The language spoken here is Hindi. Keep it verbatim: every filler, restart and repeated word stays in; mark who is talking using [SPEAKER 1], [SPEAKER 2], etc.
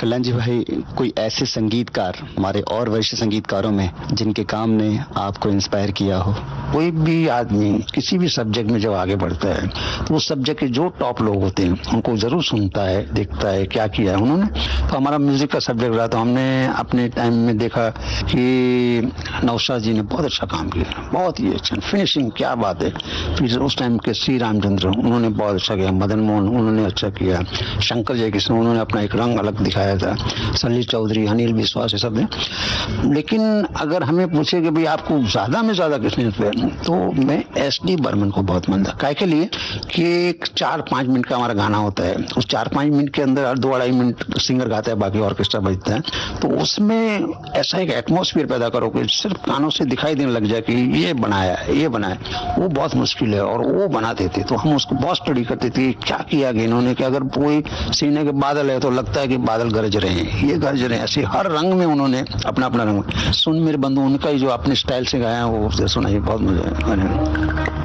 [SPEAKER 1] कल्याण जी भाई, कोई ऐसे संगीतकार हमारे और वरिष्ठ संगीतकारों में जिनके काम ने आपको इंस्पायर किया हो?
[SPEAKER 2] कोई भी आदमी किसी भी सब्जेक्ट में जब आगे बढ़ता है तो उस सब्जेक्ट के जो टॉप लोग होते हैं उनको जरूर सुनता है, देखता है क्या किया है उन्होंने। तो हमारा म्यूजिक का सब्जेक्ट रहा, तो हमने अपने टाइम में देखा कि नौशाद जी ने बहुत अच्छा काम किया, बहुत ही अच्छा फिनिशिंग, क्या बात है। फिर उस टाइम के श्री रामचंद्र, उन्होंने बहुत अच्छा किया। मदन मोहन, उन्होंने अच्छा किया। शंकर जयकिशन, उन्होंने अपना एक रंग अलग दिखाया था। सलील चौधरी, अनिल विश्वास, ये सब ने। लेकिन अगर हमें पूछे कि भाई आपको ज्यादा में ज्यादा किसने, तो मैं एस डी बर्मन को बहुत मानता। काय के लिए कि चार पांच मिनट का हमारा गाना होता है, उस चार पांच मिनट के अंदर दो अढ़ाई मिनट सिंगर गाता है, बाकी ऑर्केस्ट्रा बजता है। तो उसमें ऐसा एक एटमॉस्फेयर पैदा करो कि सिर्फ कानों से दिखाई देने लग जाए कि ये बनाया है, ये बनाया, वो बहुत मुश्किल है। और वो बनाते थे तो हम उसको बहुत स्टडी करते थे, क्या किया गया इन्होंने, कि अगर कोई सीने के बादल है तो लगता है कि बादल गरज रहे हैं, ये गरज रहे हैं। ऐसे हर रंग में उन्होंने अपना अपना रंग। सुन मेरे बंधु, उनका ही जो अपने स्टाइल से गाया वो सुनाइए, बहुत मजा आया।